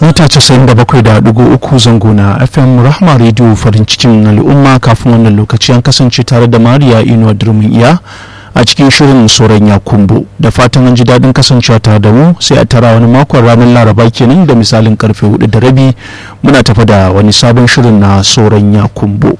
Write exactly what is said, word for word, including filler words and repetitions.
mita casa'in da bakwai da ɗigo uku zango na F M Rahma Radio farin cikin al'umma. Kafin wannan lokaci an kasance tare da Mariya Inuwa Durmin Iya a cikin shirin Soran Yakumbo. Da fatan an ji daɗin kasancewa tare da mu, sai a tara wani makon ranar Laraba kenan da misalin karfe hudu da rabi muna tafa da wani sabon shirin na Soran Yakumbo.